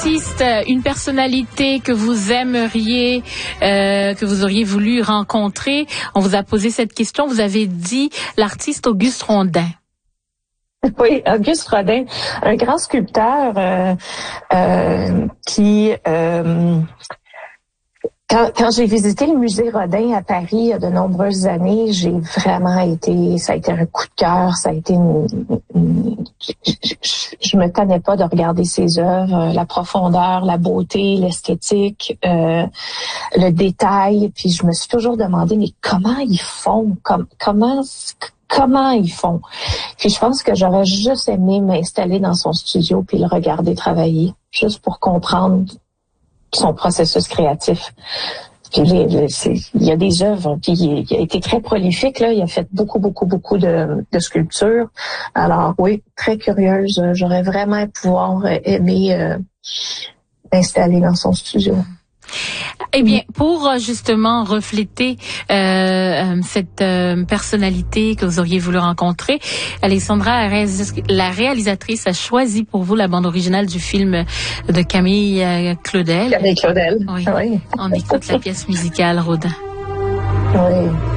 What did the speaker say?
Une personnalité que vous aimeriez, que vous auriez voulu rencontrer. On vous a posé cette question. Vous avez dit l'artiste Auguste Rodin. Oui, Auguste Rodin, un grand sculpteur qui... Quand j'ai visité le musée Rodin à Paris il y a de nombreuses années, ça a été un coup de cœur, je me tannais pas de regarder ses œuvres, la profondeur, la beauté, l'esthétique, le détail, puis je me suis toujours demandé, mais comment ils font, comment ils font? Puis je pense que j'aurais juste aimé m'installer dans son studio puis le regarder travailler, juste pour comprendre son processus créatif. Puis il y a des œuvres, puis il a été très prolifique, là. Il a fait beaucoup de sculptures. Alors oui, très curieuse. J'aurais vraiment aimé m'installer dans son studio. Eh bien, pour justement refléter cette personnalité que vous auriez voulu rencontrer, Alessandra, la réalisatrice, a choisi pour vous la bande originale du film de Camille Claudel. Camille Claudel. Oui. On écoute la pièce musicale Rodin. Oui.